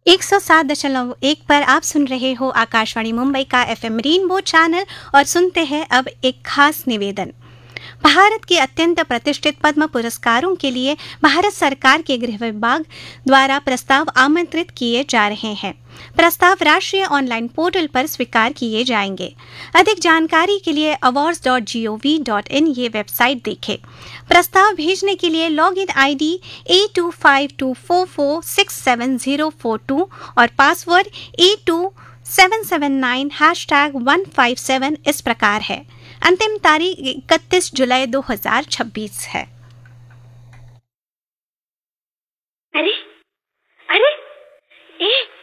107.1 पर आप सुन रहे हो आकाशवाणी मुंबई का FM रेनबो चैनल और सुनते हैं अब एक खास निवेदन। भारत के अत्यंत प्रतिष्ठित पद्म पुरस्कारों के लिए भारत सरकार के गृह विभाग द्वारा प्रस्ताव आमंत्रित किए जा रहे हैं। प्रस्ताव राष्ट्रीय ऑनलाइन पोर्टल पर स्वीकार किए जाएंगे। अधिक जानकारी के लिए awards.gov.in ये वेबसाइट देखें। प्रस्ताव भेजने के लिए लॉगिन ID 825244670042 और पासवर्ड 82779 #157 इस प्रकार है। अंतिम तारीख 31 जुलाई 2026 है। अरे अरे ए